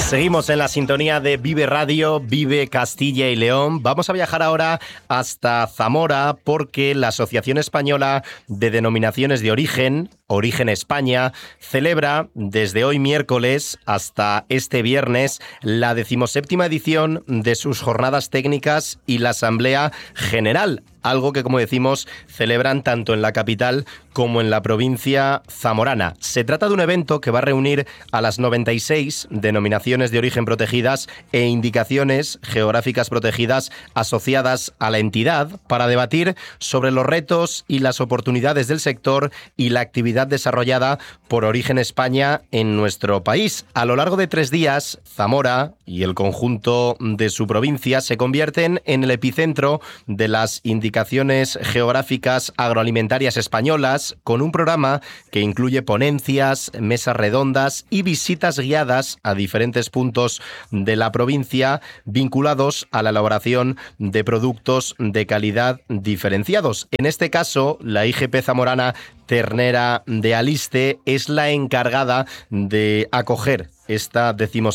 Seguimos en la sintonía de Vive Radio, Vive Castilla y León. Vamos a viajar ahora hasta Zamora porque la Asociación Española de Denominaciones de Origen, Origen España, celebra desde hoy miércoles hasta este viernes la 17ª edición de sus jornadas técnicas y la Asamblea General. Algo que, como decimos, celebran tanto en la capital como en la provincia zamorana. Se trata de un evento que va a reunir a las 96 denominaciones de origen protegidas e indicaciones geográficas protegidas asociadas a la entidad para debatir sobre los retos y las oportunidades del sector y la actividad desarrollada por Origen España en nuestro país. A lo largo de 3 días, Zamora y el conjunto de su provincia se convierten en el epicentro de las indicaciones geográficas agroalimentarias españolas, con un programa que incluye ponencias, mesas redondas y visitas guiadas a diferentes puntos de la provincia vinculados a la elaboración de productos de calidad diferenciados. En este caso, la IGP zamorana Ternera de Aliste es la encargada de acoger esta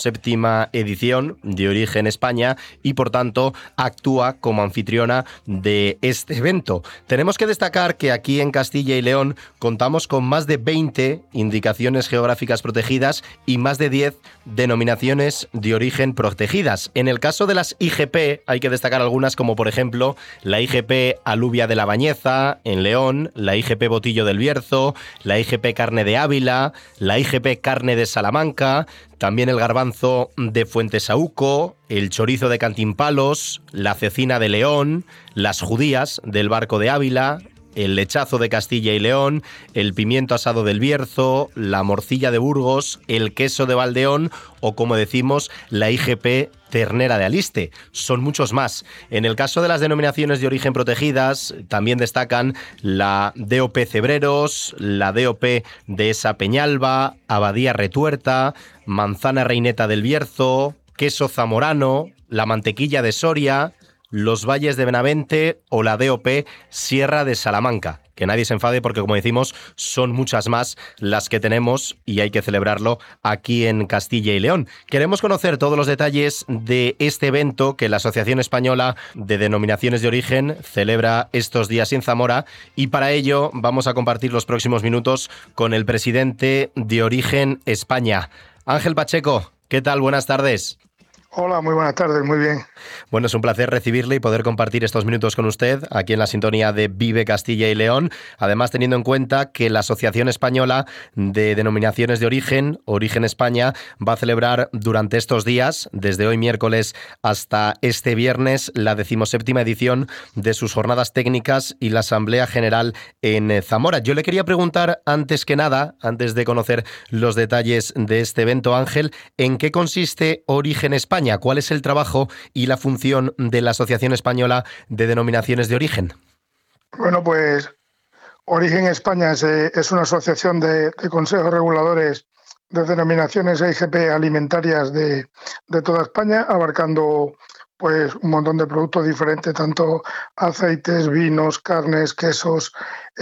17ª edición de Origen España y, por tanto, actúa como anfitriona de este evento. Tenemos que destacar que aquí en Castilla y León contamos con más de 20 indicaciones geográficas protegidas y más de 10 denominaciones de origen protegidas. En el caso de las IGP hay que destacar algunas como, por ejemplo, la IGP Alubia de la Bañeza en León, la IGP Botillo del Bierzo, la IGP Carne de Ávila, la IGP Carne de Salamanca, también el garbanzo de Fuentesauco, el chorizo de Cantimpalos, la cecina de León, las judías del Barco de Ávila, el lechazo de Castilla y León, el pimiento asado del Bierzo, la morcilla de Burgos, el queso de Valdeón o, como decimos, la IGP Ternera de Aliste. Son muchos más. En el caso de las denominaciones de origen protegidas, también destacan la DOP Cebreros, la DOP Dehesa Peñalba, Abadía Retuerta, manzana reineta del Bierzo, queso zamorano, la mantequilla de Soria, los Valles de Benavente o la DOP Sierra de Salamanca. Que nadie se enfade porque, como decimos, son muchas más las que tenemos y hay que celebrarlo aquí en Castilla y León. Queremos conocer todos los detalles de este evento que la Asociación Española de Denominaciones de Origen celebra estos días en Zamora y para ello vamos a compartir los próximos minutos con el presidente de Origen España. Ángel Pacheco, ¿qué tal? Buenas tardes. Hola, muy buenas tardes, muy bien. Bueno, es un placer recibirle y poder compartir estos minutos con usted aquí en la sintonía de Vive Castilla y León. Además, teniendo en cuenta que la Asociación Española de Denominaciones de Origen, Origen España, va a celebrar durante estos días, desde hoy miércoles hasta este viernes, la 17ª edición de sus jornadas técnicas y la Asamblea General en Zamora. Yo le quería preguntar, antes que nada, antes de conocer los detalles de este evento, Ángel, ¿en qué consiste Origen España? ¿Cuál es el trabajo y la función de la Asociación Española de Denominaciones de Origen? Bueno, pues Origen España es una asociación de consejos reguladores de denominaciones e IGP alimentarias de toda España, abarcando pues un montón de productos diferentes, tanto aceites, vinos, carnes, quesos,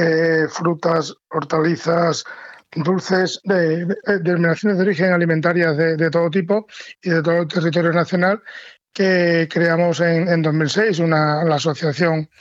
frutas, hortalizas, dulces, de denominaciones de origen alimentarias de todo tipo y de todo el territorio nacional, que creamos en 2006 la asociación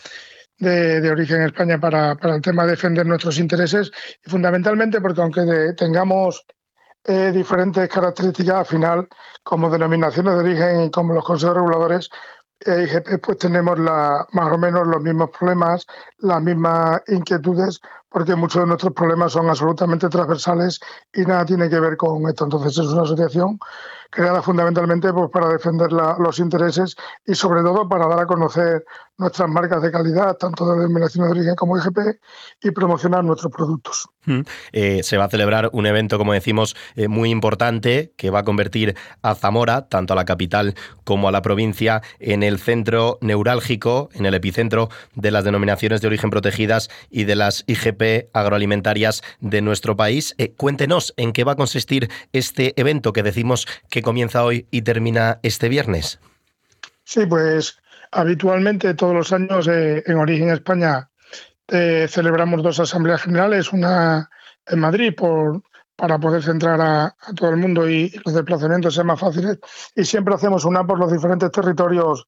de Origen España para el tema de defender nuestros intereses y fundamentalmente porque aunque tengamos diferentes características, al final como denominaciones de origen y como los consejos reguladores IGP, pues tenemos más o menos los mismos problemas, las mismas inquietudes, porque muchos de nuestros problemas son absolutamente transversales y nada tiene que ver con esto. Entonces es una asociación creada fundamentalmente pues, para defender los intereses y sobre todo para dar a conocer nuestras marcas de calidad, tanto de denominaciones de origen como IGP, y promocionar nuestros productos. Se va a celebrar un evento, como decimos, muy importante que va a convertir a Zamora, tanto a la capital como a la provincia, en el centro neurálgico, en el epicentro de las denominaciones de origen protegidas y de las IGP agroalimentarias de nuestro país. Cuéntenos en qué va a consistir este evento que decimos que comienza hoy y termina este viernes. Sí, pues habitualmente todos los años en Origen España celebramos 2 asambleas generales, una en Madrid por para poder centrar a todo el mundo y los desplazamientos sean más fáciles. Y siempre hacemos una por los diferentes territorios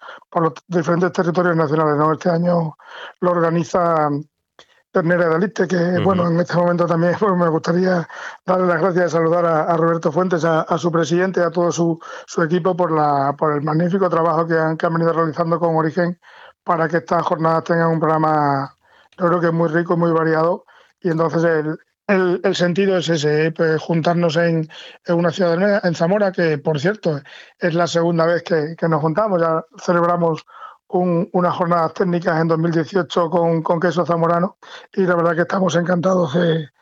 nacionales, ¿no? Este año lo organiza Ternera de Aliste, que bueno, en este momento también pues, me gustaría darle las gracias y saludar a Roberto Fuentes, a su presidente, a todo su equipo por el magnífico trabajo que han venido realizando con Origen para que estas jornadas tengan un programa, yo creo que muy rico y muy variado. Y entonces el sentido es ese, pues, juntarnos en una ciudad, en Zamora, que por cierto es la segunda vez que nos juntamos. Ya celebramos unas jornadas técnicas en 2018 con queso zamorano y la verdad que estamos encantados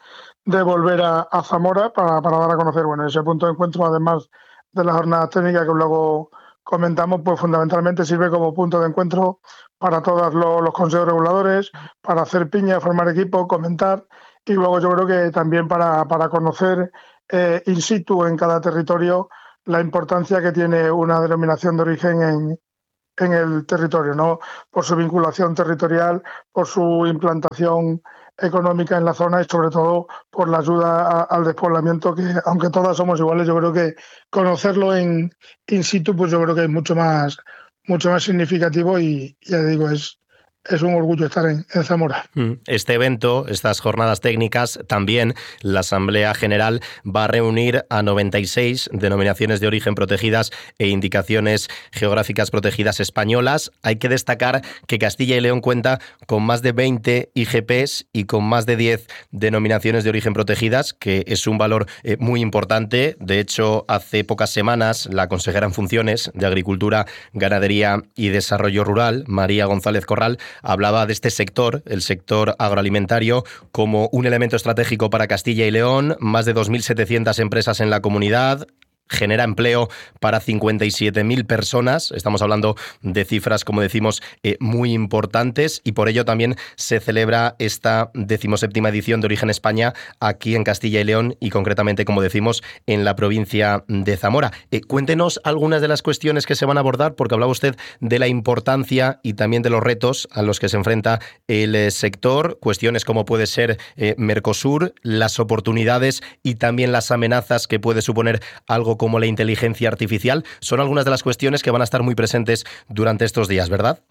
de volver a Zamora para dar a conocer ese punto de encuentro, además de las jornadas técnicas que luego comentamos, pues fundamentalmente sirve como punto de encuentro para todos los consejos reguladores, para hacer piña, formar equipo, comentar y luego yo creo que también para conocer in situ en cada territorio la importancia que tiene una denominación de origen en el territorio, ¿no? Por su vinculación territorial, por su implantación económica en la zona y sobre todo por la ayuda al despoblamiento, que aunque todas somos iguales, yo creo que conocerlo in situ, pues yo creo que es mucho más significativo y ya digo, es un orgullo estar en Zamora. Este evento, estas jornadas técnicas, también la Asamblea General va a reunir a 96 denominaciones de origen protegidas e indicaciones geográficas protegidas españolas. Hay que destacar que Castilla y León cuenta con más de 20 IGPs y con más de 10 denominaciones de origen protegidas, que es un valor muy importante. De hecho, hace pocas semanas, la consejera en funciones de Agricultura, Ganadería y Desarrollo Rural, María González Corral, hablaba de este sector, el sector agroalimentario, como un elemento estratégico para Castilla y León, más de 2.700 empresas en la comunidad, genera empleo para 57.000 personas. Estamos hablando de cifras, como decimos, muy importantes y por ello también se celebra esta 17ª edición de Origen España aquí en Castilla y León y concretamente, como decimos, en la provincia de Zamora. Cuéntenos algunas de las cuestiones que se van a abordar, porque hablaba usted de la importancia y también de los retos a los que se enfrenta el sector, cuestiones como puede ser Mercosur, las oportunidades y también las amenazas que puede suponer algo como la inteligencia artificial, son algunas de las cuestiones que van a estar muy presentes durante estos días, ¿verdad?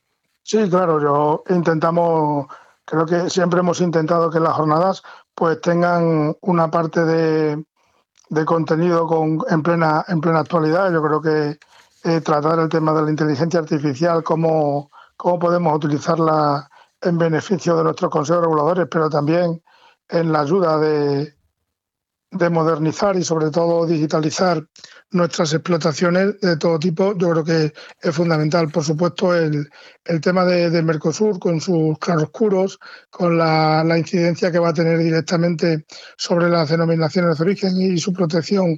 Sí, claro, creo que siempre hemos intentado que las jornadas pues tengan una parte de contenido en plena actualidad. Yo creo que tratar el tema de la inteligencia artificial, cómo podemos utilizarla en beneficio de nuestros consejos reguladores, pero también en la ayuda de modernizar y sobre todo digitalizar nuestras explotaciones de todo tipo, yo creo que es fundamental. Por supuesto, el tema de Mercosur con sus claroscuros, con la incidencia que va a tener directamente sobre las denominaciones de origen y su protección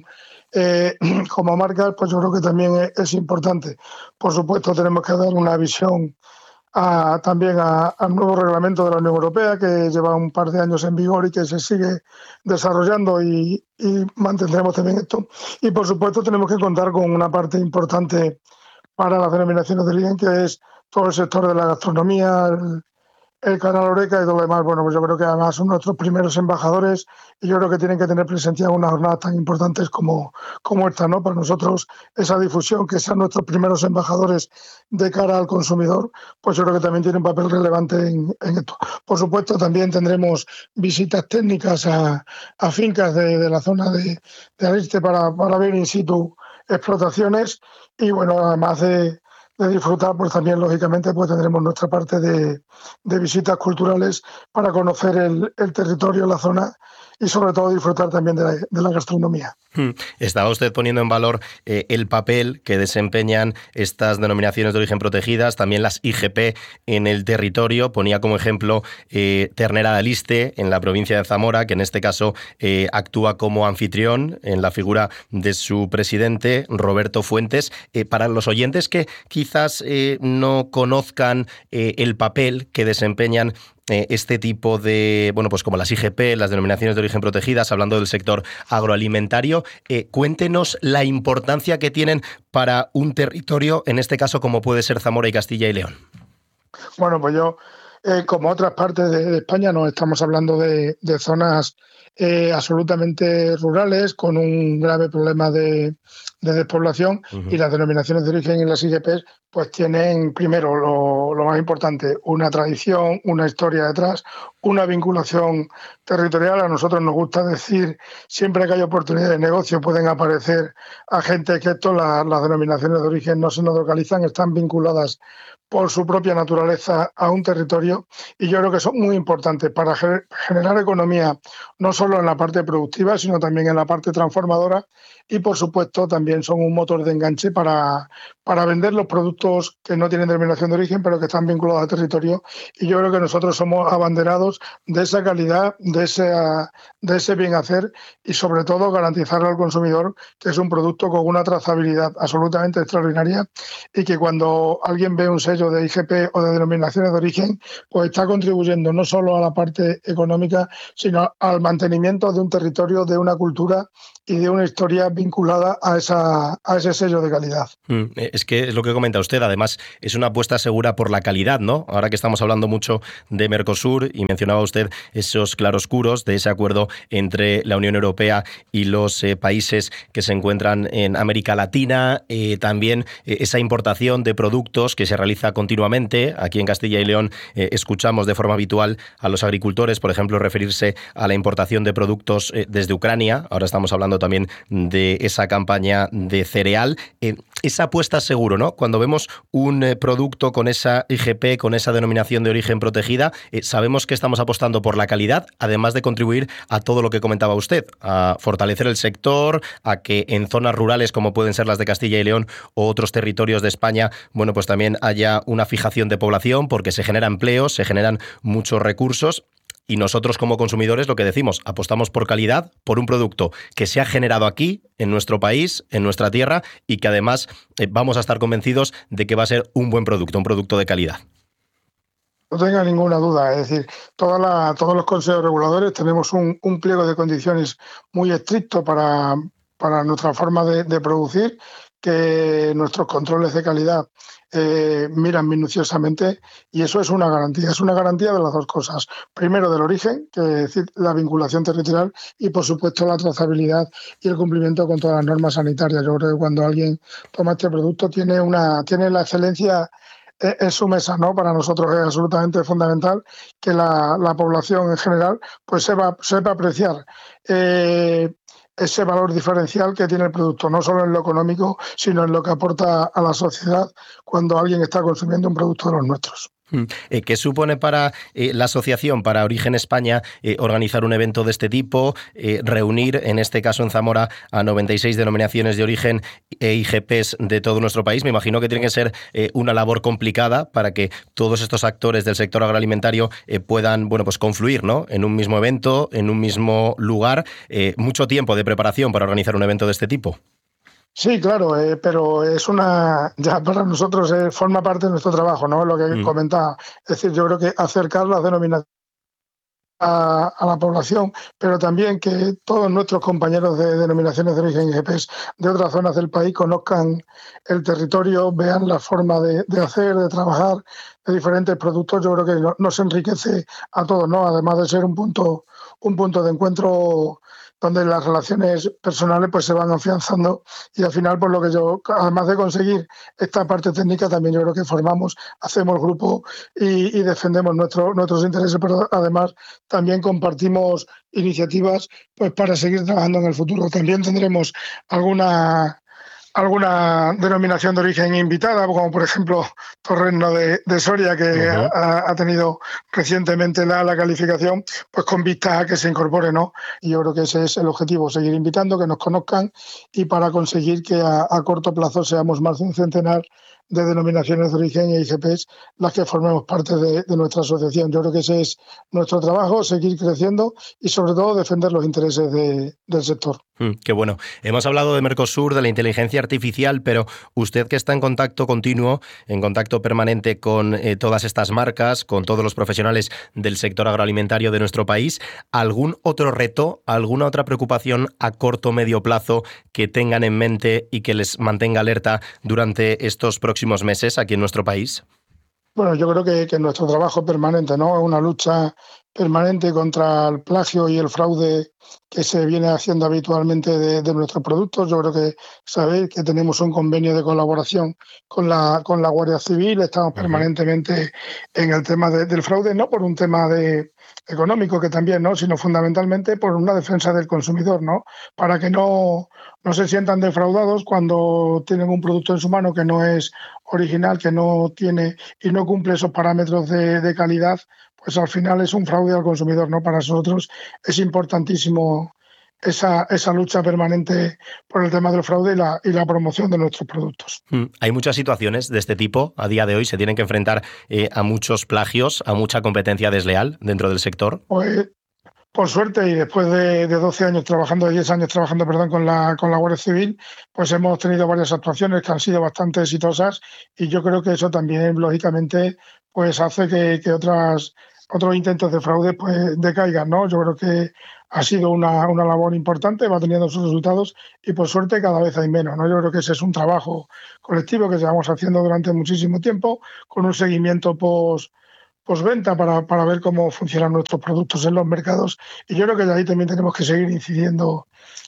como marcas, pues yo creo que también es importante. Por supuesto, tenemos que dar una visión también al nuevo reglamento de la Unión Europea, que lleva un par de años en vigor y que se sigue desarrollando y mantendremos también esto. Y por supuesto tenemos que contar con una parte importante para las denominaciones de origen, que es todo el sector de la gastronomía, el canal Horeca y todo lo demás. Bueno, pues yo creo que además son nuestros primeros embajadores y yo creo que tienen que tener presencia en unas jornadas tan importantes como esta, ¿no? Para nosotros esa difusión, que sean nuestros primeros embajadores de cara al consumidor, pues yo creo que también tiene un papel relevante en esto. Por supuesto, también tendremos visitas técnicas a fincas de la zona de Aliste para ver in situ explotaciones y bueno, además de disfrutar, pues también lógicamente pues tendremos nuestra parte de visitas culturales para conocer el territorio, la zona y sobre todo disfrutar también de la gastronomía. Estaba usted poniendo en valor el papel que desempeñan estas denominaciones de origen protegidas, también las IGP en el territorio. Ponía como ejemplo Ternera de Aliste en la provincia de Zamora, que en este caso actúa como anfitrión en la figura de su presidente, Roberto Fuentes. Para los oyentes que quizás no conozcan el papel que desempeñan este tipo de, bueno, pues como las IGP, las denominaciones de origen protegidas, hablando del sector agroalimentario, cuéntenos la importancia que tienen para un territorio, en este caso como puede ser Zamora y Castilla y León. Bueno, pues yo como otras partes de España, no estamos hablando de zonas absolutamente rurales con un grave problema de despoblación. Y las denominaciones de origen y las IGPs pues tienen primero lo más importante, una tradición, una historia detrás, una vinculación territorial. A nosotros nos gusta decir, siempre que hay oportunidad de negocio pueden aparecer agentes que las denominaciones de origen no se nos localizan, están vinculadas por su propia naturaleza a un territorio, y yo creo que son muy importantes para generar economía, no solo en la parte productiva, sino también en la parte transformadora, y por supuesto también son un motor de enganche para vender los productos que no tienen denominación de origen pero que están vinculados al territorio. Y yo creo que nosotros somos abanderados de esa calidad, de ese bien hacer, y sobre todo garantizarle al consumidor que es un producto con una trazabilidad absolutamente extraordinaria, y que cuando alguien ve un sello de IGP o de denominaciones de origen, pues está contribuyendo no solo a la parte económica, sino al mantenimiento de un territorio, de una cultura y de una historia vinculada a ese sello de calidad. Es que es lo que comenta usted, además es una apuesta segura por la calidad, ¿no? Ahora que estamos hablando mucho de Mercosur y mencionaba usted esos claroscuros de ese acuerdo entre la Unión Europea y los países que se encuentran en América Latina, también esa importación de productos que se realiza continuamente. Aquí en Castilla y León escuchamos de forma habitual a los agricultores, por ejemplo, referirse a la importación de productos desde Ucrania. Ahora estamos hablando también de esa campaña de cereal. Esa apuesta seguro, ¿no? Cuando vemos un producto con esa IGP, con esa denominación de origen protegida, sabemos que estamos apostando por la calidad, además de contribuir a todo lo que comentaba usted, a fortalecer el sector, a que en zonas rurales como pueden ser las de Castilla y León o otros territorios de España, bueno, pues también haya una fijación de población porque se generan empleos, se generan muchos recursos. Y nosotros como consumidores lo que decimos, apostamos por calidad, por un producto que se ha generado aquí, en nuestro país, en nuestra tierra, y que además vamos a estar convencidos de que va a ser un buen producto, un producto de calidad. No tenga ninguna duda, es decir, todos los consejos reguladores tenemos un pliego de condiciones muy estricto para nuestra forma de producir, que nuestros controles de calidad miran minuciosamente, y eso es una garantía de las dos cosas. Primero, del origen, que es decir, la vinculación territorial, y por supuesto la trazabilidad y el cumplimiento con todas las normas sanitarias. Yo creo que cuando alguien toma este producto tiene la excelencia en su mesa, ¿no? Para nosotros es absolutamente fundamental que la población en general pues sepa apreciar ese valor diferencial que tiene el producto, no solo en lo económico, sino en lo que aporta a la sociedad cuando alguien está consumiendo un producto de los nuestros. ¿Qué supone para la asociación, para Origen España, organizar un evento de este tipo, reunir, en este caso en Zamora, a 96 denominaciones de origen e IGPs de todo nuestro país? Me imagino que tiene que ser una labor complicada para que todos estos actores del sector agroalimentario puedan, bueno, pues confluir, ¿no?, en un mismo evento, en un mismo lugar. Mucho tiempo de preparación para organizar un evento de este tipo. Sí, claro, pero ya para nosotros forma parte de nuestro trabajo, ¿no? Lo que comentaba. Es decir, yo creo que acercar las denominaciones a la población, pero también que todos nuestros compañeros de denominaciones de origen IGPs de otras zonas del país conozcan el territorio, vean la forma de hacer, de trabajar, de diferentes productos. Yo creo que nos enriquece a todos, ¿no? Además de ser un punto de encuentro donde las relaciones personales pues se van afianzando, y al final, por lo que yo, además de conseguir esta parte técnica, también yo creo que hacemos grupo y defendemos nuestros intereses, pero además también compartimos iniciativas pues para seguir trabajando en el futuro. También tendremos alguna denominación de origen invitada, como por ejemplo Torreno de Soria, que ha tenido recientemente la calificación, pues con vistas a que se incorpore, ¿no? Y yo creo que ese es el objetivo, seguir invitando, que nos conozcan, y para conseguir que a corto plazo seamos más de un centenar de denominaciones de origen e IGPs las que formemos parte de nuestra asociación. Yo creo que ese es nuestro trabajo, seguir creciendo y sobre todo defender los intereses del sector. Qué bueno. Hemos hablado de Mercosur, de la inteligencia artificial, pero usted, que está en contacto continuo, en contacto permanente con todas estas marcas, con todos los profesionales del sector agroalimentario de nuestro país, ¿algún otro reto, alguna otra preocupación a corto o medio plazo que tengan en mente y que les mantenga alerta durante estos próximos meses aquí en nuestro país? Bueno, yo creo que nuestro trabajo es permanente, ¿no? Es una lucha permanente contra el plagio y el fraude que se viene haciendo habitualmente de nuestros productos. Yo creo que sabéis que tenemos un convenio de colaboración con la Guardia Civil, estamos permanentemente en el tema del fraude, no por un tema económico que también, ¿no? Sino fundamentalmente por una defensa del consumidor, ¿no? Para que no se sientan defraudados cuando tienen un producto en su mano que no es original, que no tiene y no cumple esos parámetros de calidad, pues al final es un fraude al consumidor, ¿no? Para nosotros es importantísimo esa lucha permanente por el tema del fraude y la promoción de nuestros productos. Hay muchas situaciones de este tipo a día de hoy. Se tienen que enfrentar a muchos plagios, a mucha competencia desleal dentro del sector. Pues, por suerte, y después de 12 años trabajando, de 10 años trabajando, perdón, con la Guardia Civil, pues hemos tenido varias actuaciones que han sido bastante exitosas y yo creo que eso también, lógicamente, pues hace que otros intentos de fraude pues decaigan, ¿no? Yo creo que ha sido una labor importante, va teniendo sus resultados y por suerte cada vez hay menos, ¿no? Yo creo que ese es un trabajo colectivo que llevamos haciendo durante muchísimo tiempo, con un seguimiento postventa para ver cómo funcionan nuestros productos en los mercados. Y yo creo que de ahí también tenemos que seguir incidiendo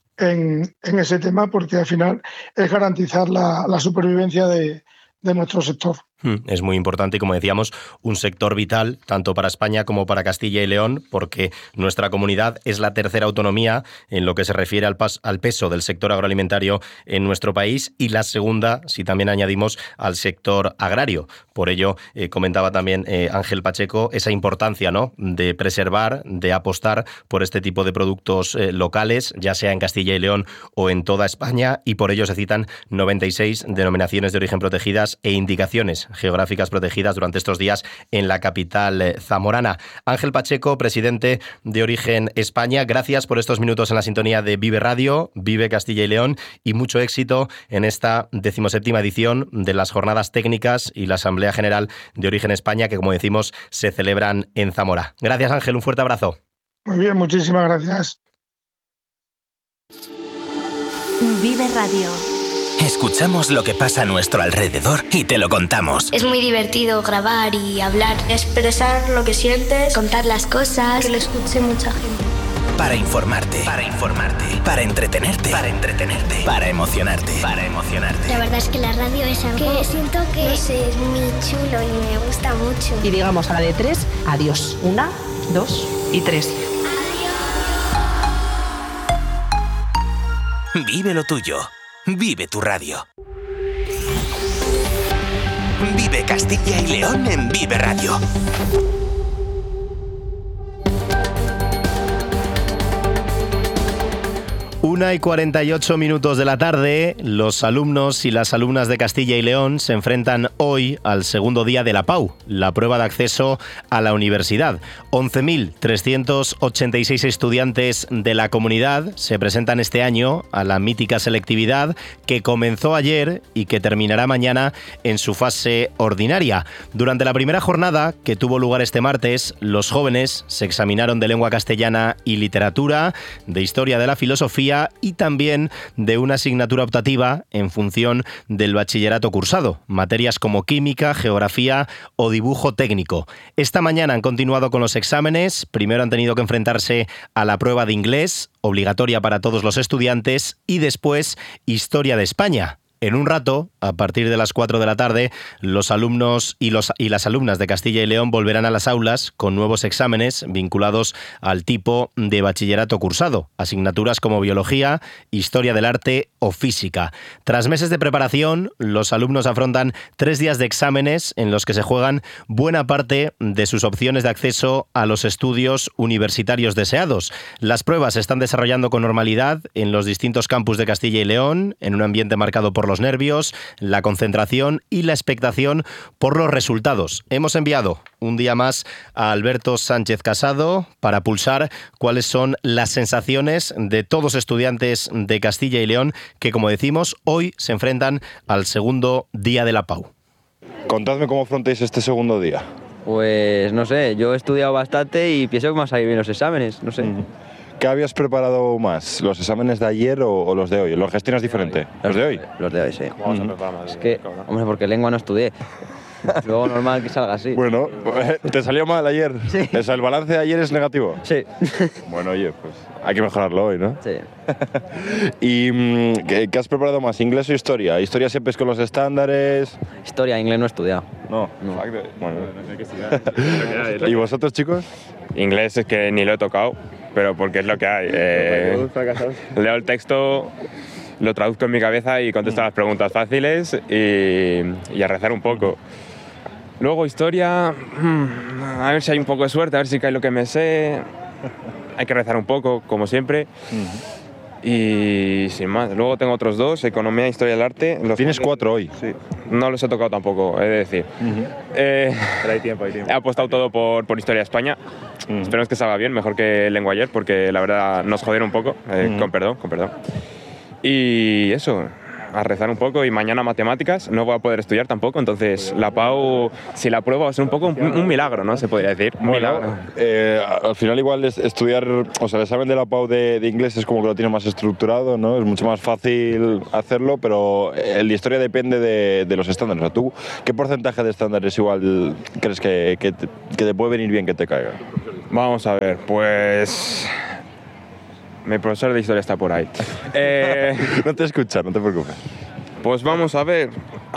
en ese tema porque al final es garantizar la supervivencia de nuestro sector. Es muy importante y, como decíamos, un sector vital tanto para España como para Castilla y León, porque nuestra comunidad es la tercera autonomía en lo que se refiere al peso del sector agroalimentario en nuestro país y la segunda, si también añadimos, al sector agrario. Por ello, comentaba también Ángel Pacheco esa importancia, ¿no?, de preservar, de apostar por este tipo de productos locales, ya sea en Castilla y León o en toda España, y por ello se citan 96 denominaciones de origen protegidas e indicaciones geográficas protegidas durante estos días en la capital zamorana. Ángel Pacheco, presidente de Origen España, gracias por estos minutos en la sintonía de Vive Radio, Vive Castilla y León, y mucho éxito en esta 17ª edición de las Jornadas Técnicas y la Asamblea General de Origen España, que, como decimos, se celebran en Zamora. Gracias, Ángel, un fuerte abrazo. Muy bien, muchísimas gracias. Vive Radio. Escuchamos lo que pasa a nuestro alrededor y te lo contamos. Es muy divertido grabar y hablar, expresar lo que sientes, contar las cosas, que lo escuche mucha gente. Para informarte, para entretenerte, para emocionarte. La verdad es que la radio es algo que siento que no sé, es muy chulo y me gusta mucho. Y digamos a la de 3, adiós. 1, 2 y 3. Vive lo tuyo. Vive tu radio. Vive Castilla y León en Vive Radio. 1:48 de la tarde, los alumnos y las alumnas de Castilla y León se enfrentan hoy al segundo día de la PAU, la prueba de acceso a la universidad. 11.386 estudiantes de la comunidad se presentan este año a la mítica selectividad que comenzó ayer y que terminará mañana en su fase ordinaria. Durante la primera jornada, que tuvo lugar este martes, los jóvenes se examinaron de lengua castellana y literatura, de historia de la filosofía y también de una asignatura optativa en función del bachillerato cursado, materias como química, geografía o dibujo técnico. Esta mañana han continuado con los exámenes. Primero han tenido que enfrentarse a la prueba de inglés, obligatoria para todos los estudiantes, y después historia de España. En un rato, a partir de las 4 de la tarde, los alumnos y las alumnas de Castilla y León volverán a las aulas con nuevos exámenes vinculados al tipo de bachillerato cursado, asignaturas como biología, historia del arte o física. Tras meses de preparación, los alumnos afrontan 3 días de exámenes en los que se juegan buena parte de sus opciones de acceso a los estudios universitarios deseados. Las pruebas se están desarrollando con normalidad en los distintos campus de Castilla y León, en un ambiente marcado por los nervios, la concentración y la expectación por los resultados. Hemos enviado un día más a Alberto Sánchez Casado para pulsar cuáles son las sensaciones de todos los estudiantes de Castilla y León que, como decimos, hoy se enfrentan al segundo día de la PAU. Contadme cómo afrontáis este segundo día. Pues no sé, yo he estudiado bastante y pienso que me van a salir bien los exámenes, no sé. ¿Qué habías preparado más? ¿Los exámenes de ayer o los de hoy? ¿Los gestionas diferente? ¿Los de hoy? Los de hoy, sí. Es que, hombre, porque lengua no estudié. Luego normal que salga así. Bueno, ¿te salió mal ayer? Sí. O sea, ¿el balance de ayer es negativo? Sí. Bueno, oye, pues hay que mejorarlo hoy, ¿no? Sí. ¿Y qué has preparado más? ¿Inglés o historia? ¿Historia siempre es con los estándares? Historia, inglés no he estudiado. No. Bueno. ¿Y vosotros, chicos? Inglés es que ni lo he tocado, pero porque es lo que hay. Leo el texto, lo traduzco en mi cabeza y contesto las preguntas fáciles y a rezar un poco. Luego historia, a ver si hay un poco de suerte, a ver si cae lo que me sé. Hay que rezar un poco, como siempre. Y sin más. Luego tengo otros dos, economía e historia del arte. ¿Tienes 4 hoy? Sí. No los he tocado tampoco, he de decir. Pero hay tiempo. He apostado todo por historia de España. Esperemos que salga bien, mejor que lengua ayer, porque la verdad nos jodieron un poco. Con perdón. Y eso, a rezar un poco. Y mañana matemáticas, no voy a poder estudiar tampoco. Entonces la PAU, si la pruebo, va a ser un poco un milagro, ¿no? Se podría decir. Un milagro. Al final igual estudiar, o sea, el examen de la PAU de inglés es como que lo tiene más estructurado, ¿no? Es mucho más fácil hacerlo, pero el de historia depende de los estándares. O sea, ¿tú qué porcentaje de estándares igual crees que te puede venir bien que te caiga? Vamos a ver, pues... Mi profesor de historia está por ahí. No te escucha, no te preocupes. Pues vamos a ver,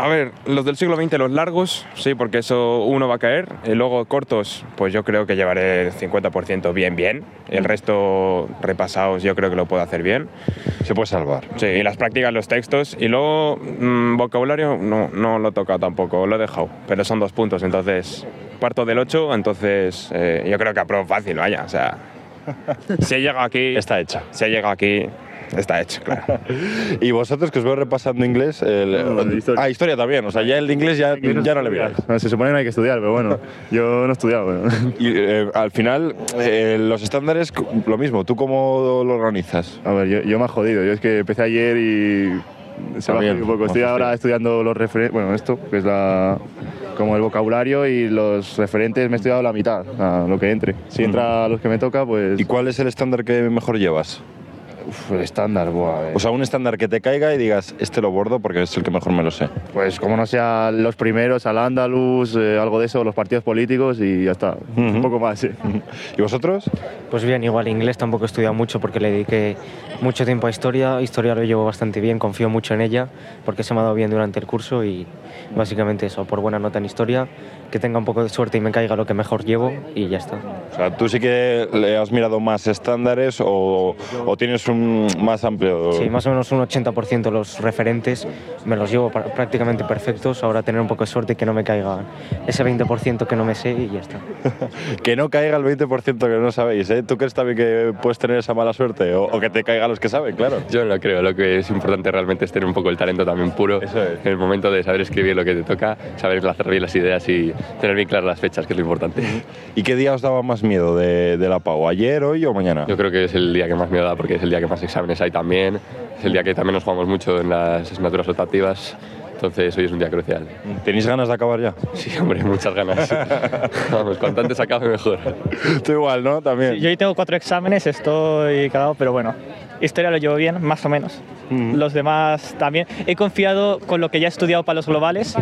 los del siglo XX, los largos, sí, porque eso uno va a caer. Y luego cortos, pues yo creo que llevaré el 50% bien. El resto repasados yo creo que lo puedo hacer bien. Se puede salvar. Sí, y las prácticas, los textos. Y luego vocabulario no lo he tocado tampoco, lo he dejado. Pero son 2 puntos, entonces parto del 8, entonces yo creo que apruebo fácil, vaya, o sea... Si he llegado aquí... Está hecha. Si he llegado aquí... Está hecho, claro. ¿Y vosotros que os veo repasando inglés? Historia también, o sea, ya el de inglés ya no le miráis. Se supone que no hay que estudiar, pero bueno, yo no he estudiado. Bueno. Y al final, los estándares, lo mismo, ¿tú cómo lo organizas? A ver, yo me he jodido, yo es que empecé ayer y se me ha jodido un poco. Estoy ahora estudiando los referentes, bueno, esto, que es como el vocabulario, y los referentes me he estudiado la mitad, lo que entre. Si entra a los que me toca, pues... ¿Y cuál es el estándar que mejor llevas? El estándar, O sea, un estándar que te caiga y digas, este lo bordo porque es el que mejor me lo sé. Pues como no sea los primeros, al Andalus, algo de eso, los partidos políticos y ya está. Un poco más, sí. ¿Y vosotros? Pues bien, igual inglés tampoco he estudiado mucho porque le dediqué mucho tiempo a historia. Historia lo llevo bastante bien, confío mucho en ella porque se me ha dado bien durante el curso y básicamente eso, por buena nota en historia, que tenga un poco de suerte y me caiga lo que mejor llevo y ya está. O sea, ¿tú sí que le has mirado más estándares o tienes un más amplio? Sí, más o menos un 80% los referentes me los llevo prácticamente perfectos. Ahora tener un poco de suerte y que no me caiga ese 20% que no me sé y ya está. Que no caiga el 20% que no sabéis, ¿eh? ¿Tú crees también que puedes tener esa mala suerte o que te caiga los que saben, claro? Yo no creo, lo que es importante realmente es tener un poco el talento también puro. Eso es. En el momento de saber escribir lo que te toca, saber hacer bien las ideas y tener bien claras las fechas, que es lo importante. ¿Y qué día os daba más miedo de la PAU? ¿Ayer, hoy o mañana? Yo creo que es el día que más miedo da porque es el día que más exámenes hay también, es el día que también nos jugamos mucho en las asignaturas optativas, entonces hoy es un día crucial. ¿Tenéis ganas de acabar ya? Sí, hombre, muchas ganas. Vamos, cuanto antes acabe mejor. Tú igual, ¿no? También. Sí, yo hoy tengo 4 exámenes, estoy cagado, pero bueno, historia lo llevo bien, más o menos. Los demás también. He confiado con lo que ya he estudiado para los globales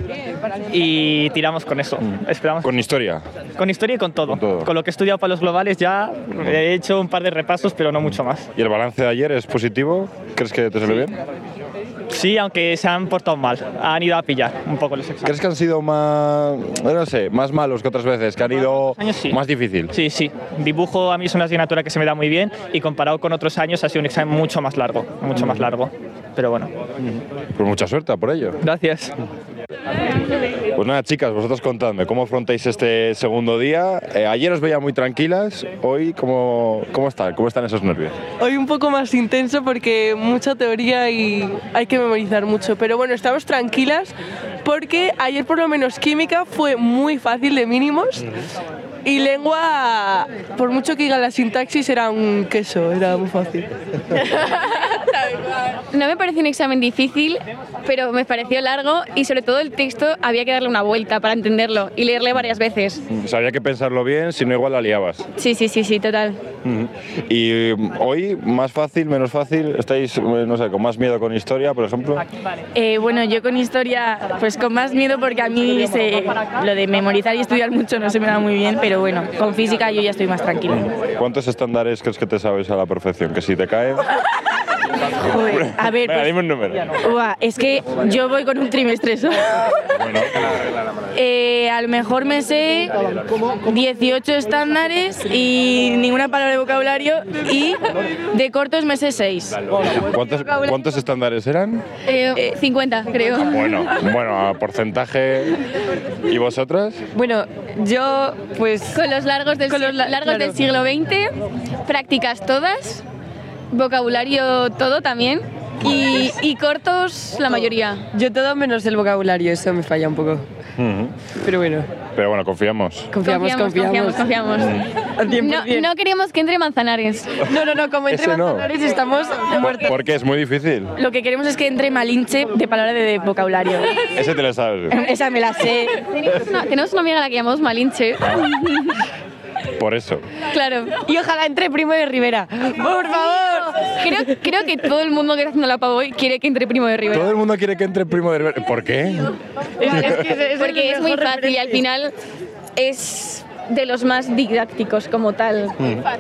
y tiramos con eso. Esperamos. ¿Con historia? Con historia y con todo. Con lo que he estudiado para los globales ya he hecho un par de repasos, pero no mucho más. ¿Y el balance de ayer es positivo? ¿Crees que te salió bien? Sí, aunque se han portado mal. Han ido a pillar un poco los exámenes. ¿Crees que han sido más, no sé, más malos que otras veces? ¿Que han ido más difícil? Sí. Dibujo a mí es una asignatura que se me da muy bien y comparado con otros años ha sido un examen mucho más largo. Pero bueno. Pues mucha suerte por ello. Gracias. Pues nada, chicas, vosotros contadme, ¿cómo afrontáis este segundo día? Ayer os veía muy tranquilas, hoy, ¿cómo están esos nervios? Hoy un poco más intenso porque mucha teoría y hay que memorizar mucho, pero bueno, estamos tranquilas porque ayer por lo menos química fue muy fácil de mínimos Y lengua, por mucho que diga la sintaxis, era un queso, era muy fácil. No me pareció un examen difícil, pero me pareció largo y sobre todo el texto había que darle una vuelta para entenderlo y leerle varias veces. O sea, había que pensarlo bien, si no igual la liabas. Sí, total. Y hoy, más fácil, menos fácil, ¿estáis, no sé, con más miedo con historia, por ejemplo? Bueno, yo con historia, pues con más miedo porque a mí lo de memorizar y estudiar mucho no se me da muy bien, pero bueno, con física yo ya estoy más tranquila. ¿Cuántos estándares crees que te sabes a la perfección? Que si te cae... Joder, a ver, venga, dime un número. Es que yo voy con un trimestre solo. A lo mejor me sé 18 estándares y ninguna palabra de vocabulario, y de cortos me sé 6. ¿Cuántos estándares eran? 50, creo. Bueno, a porcentaje. ¿Y vosotras? Bueno, yo pues... Con los largos del siglo XX, prácticas todas, vocabulario todo también, y cortos la mayoría. Yo todo menos el vocabulario, eso me falla un poco. Pero bueno. Pero bueno, confiamos. Confiamos. No queríamos que entre Manzanares. No, como entre Manzanares estamos muertos. ¿Por qué? Es muy difícil. Lo que queremos es que entre Malinche de palabra de vocabulario. Ese te lo sabes. Esa me la sé. Tenemos una amiga a la que llamamos Malinche. Por eso. Claro. Y ojalá entre Primo de Rivera. ¡Por favor! Creo que todo el mundo que está haciendo la pavo hoy quiere que entre Primo de Rivera. Todo el mundo quiere que entre Primo de Rivera. ¿Por qué? Porque es muy fácil y al final es de los más didácticos como tal.